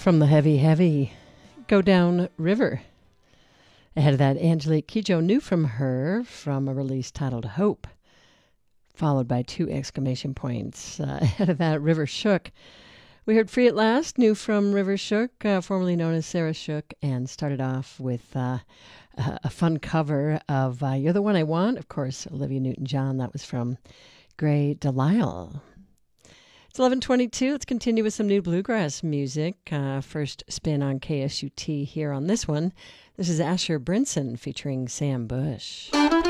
From the Heavy Heavy, Go Down River. Ahead of that, Angelique Kidjo, new from her from a release titled Hope, followed by 2 exclamation points. Ahead of that, River Shook. We heard Free at Last, new from River Shook, formerly known as Sarah Shook, and started off with a fun cover of You're the One I Want, of course, Olivia Newton-John. That was from Gray Delisle. It's 11:22. Let's continue with some new bluegrass music. First spin on KSUT here on this one. This is Asher Brinson featuring Sam Bush.